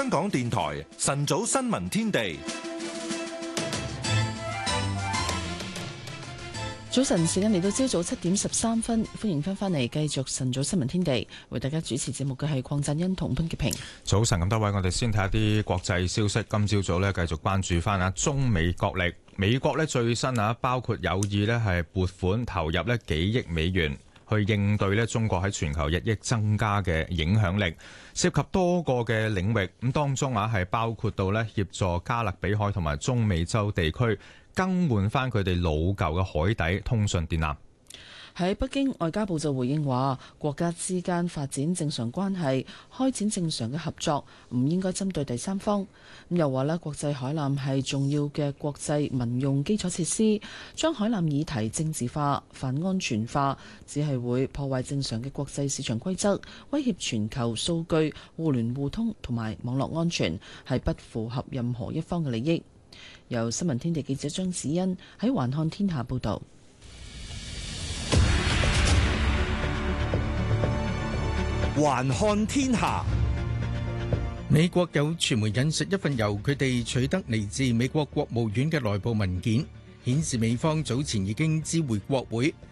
香港電台晨早新聞天地。 早晨時間嚟到朝早7:13，歡迎翻嚟繼續晨早新聞天地，為大家主持節目嘅係鄺振欣同潘潔平。 早晨咁多位，我哋先睇下啲國際消息。今朝早呢，繼續關注翻中美角力。美國呢最新包括有意呢係撥款投入呢幾億美元去應對呢中國喺全球日益增加嘅影響力，涉及多個嘅領域。咁當中係包括到呢協助加勒比海同埋中美洲地區更換翻佢哋老舊嘅海底通訊電纜。 喺北京，外交部就回應話，國家之間發展正常關係，開展正常嘅合作，唔應該針對第三方。咁又話咧，國際海纜係重要嘅國際民用基礎設施，將海纜議題政治化、泛安全化，只係會破壞正常嘅國際市場規則，威脅全球數據互聯互通同埋網絡安全，係不符合任何一方嘅利益。由新聞天地記者張子欣喺環看天下報導。 環看天下，美國有傳媒引述一份由佢哋取得嚟自美國國務院嘅內部文件，顯示美方早前已經知會國會，